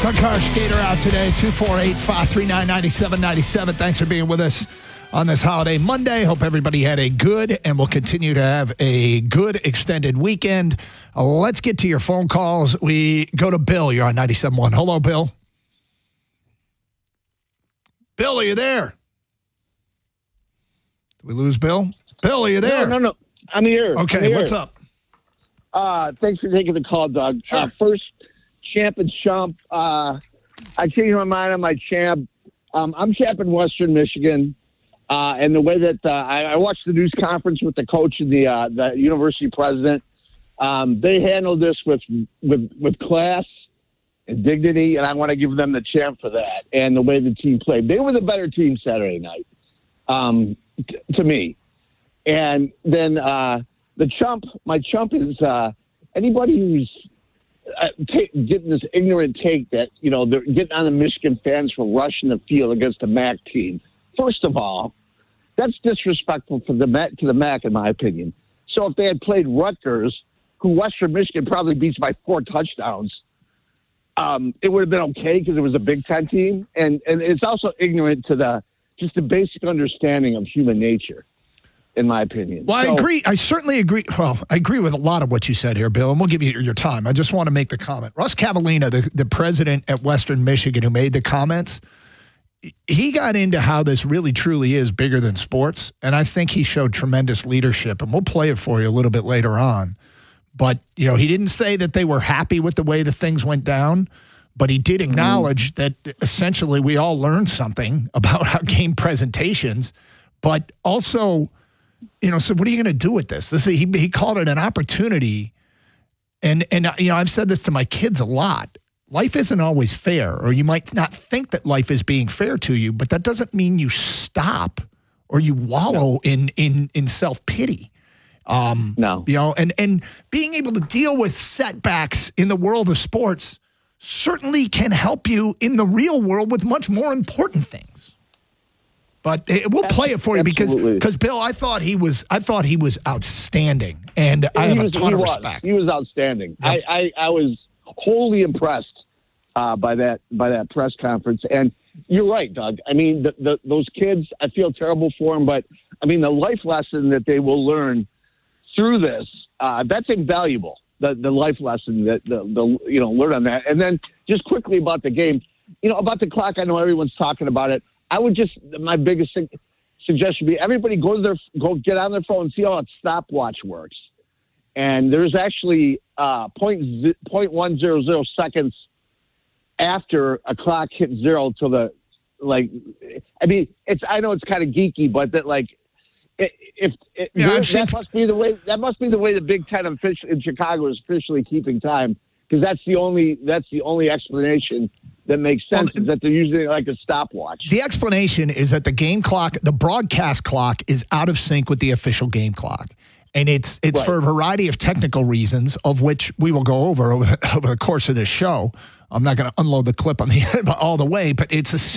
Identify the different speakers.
Speaker 1: Our car skater out today, 248-539-9797. Thanks for being with us on this holiday Monday. Hope everybody had a good and will continue to have a good extended weekend. Let's get to your phone calls. We go to Bill. You're on 97.1. Hello, Bill. Bill, are you there? Did we lose Bill? Bill, are you there?
Speaker 2: No. I'm here.
Speaker 1: Okay,
Speaker 2: I'm here.
Speaker 1: what's up?
Speaker 2: Thanks for taking the call, Doug.
Speaker 1: Sure.
Speaker 2: First, champ and chump. I changed my mind on my champ. I'm champing Western Michigan. And the way that I watched the news conference with the coach and the university president, they handled this with class and dignity, and I want to give them the champ for that and the way the team played. They were the better team Saturday night, to me. And then the chump, my chump is anybody who's getting this ignorant take that, they're getting on the Michigan fans for rushing the field against the MAC team. First of all, that's disrespectful to the MAC, in my opinion. So if they had played Rutgers, who Western Michigan probably beats by 4 touchdowns, it would have been okay because it was a Big Ten team. And it's also ignorant to the basic understanding of human nature, in my opinion.
Speaker 1: Well, I agree. I certainly agree. Well, I agree with a lot of what you said here, Bill, and we'll give you your time. I just want to make the comment. Russ Cavallina, the president at Western Michigan who made the comments, he got into how this really truly is bigger than sports, and I think he showed tremendous leadership, and we'll play it for you a little bit later on. But, he didn't say that they were happy with the way the things went down, but he did acknowledge that essentially we all learned something about how game presentations, but also, so what are you going to do with this? He called it an opportunity, and I've said this to my kids a lot. Life isn't always fair, or you might not think that life is being fair to you, but that doesn't mean you stop or you wallow in self-pity.
Speaker 2: No.
Speaker 1: And being able to deal with setbacks in the world of sports certainly can help you in the real world with much more important things. But we'll play it for you because Bill, I thought he was outstanding, and I have a ton of respect.
Speaker 2: He was outstanding. Yep. I was wholly impressed by that press conference. And you're right, Doug. I mean, those kids, I feel terrible for them, but I mean, the life lesson that they will learn through this, that's invaluable. The life lesson that they'll learn on that. And then just quickly about the game, about the clock. I know everyone's talking about it. I would my biggest suggestion would be everybody go get on their phone and see how a stopwatch works. And there's actually 0.100 seconds after a clock hits zero to the I know it's kind of geeky, but that that must be the way the Big Ten in Chicago is officially keeping time, because that's the only explanation that makes sense, is that they're using like a stopwatch.
Speaker 1: The explanation is that the game clock, the broadcast clock, is out of sync with the official game clock. And it's right, for a variety of technical reasons, of which we will go over the course of this show. I'm not going to unload the clip on all the way, but it's a